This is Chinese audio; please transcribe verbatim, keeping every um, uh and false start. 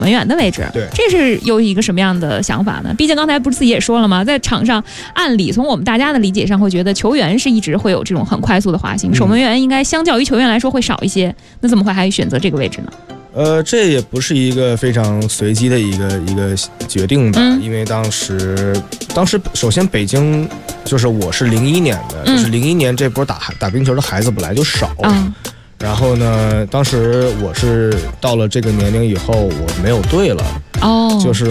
文远的位置。 对， 这是有一个什么样的想法呢？毕竟刚才不是自己也说了吗？在场上，按理从我们大家的理解上，会觉得球员是一直会有这种很快速的滑行，守门员应该相较于球员来说会少一些。那怎么会还选择这个位置呢？ 呃，这也不是一个非常随机的一个一个决定吧，嗯、因为当时，当时首先北京就是我是零一年的，嗯、就是零一年这波打打冰球的孩子本来就少，嗯、然后呢，当时我是到了这个年龄以后，我没有队了，哦，就是。